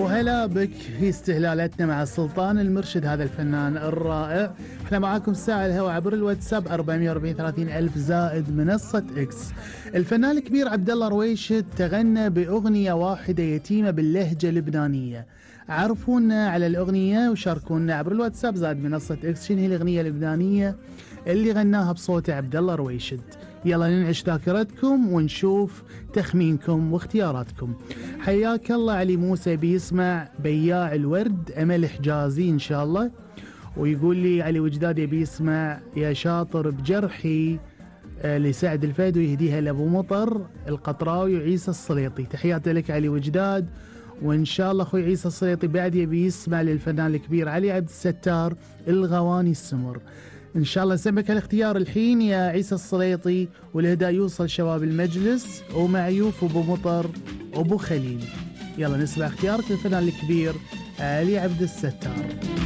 وهلا بك في استهلالاتنا مع سلطان المرشد، هذا الفنان الرائع. احنا معاكم ساعة الهواء عبر الواتساب 440 ألف زائد منصة اكس. الفنان الكبير عبد الله رويشد تغنى بأغنية واحدة يتيمة باللهجة اللبنانية. عرفونا على الأغنية وشاركونا عبر الواتساب زائد منصة اكس شنو هي الأغنية اللبنانية اللي غناها بصوت عبد الله رويشد. يلا ننعش ذاكرتكم ونشوف تخمينكم واختياراتكم. حياك الله علي موسى بيسمع بياع الورد أمل حجازي إن شاء الله، ويقول لي علي وجداد بيسمع يا شاطر بجرحي لسعد الفهد ويهديها لأبو مطر القطراوي وعيسى السليطي. تحياتي لك علي وجداد، وإن شاء الله أخوي عيسى السليطي بعد يبي يسمع للفنان الكبير علي عبد الستار الغواني السمر. إن شاء الله سمك الاختيار الحين يا عيسى السليطي، والهداء يوصل شباب المجلس ومعيوف وابو مطر وابو خليل. يلا نسمع اختيارك للفنان الكبير علي عبد الستار.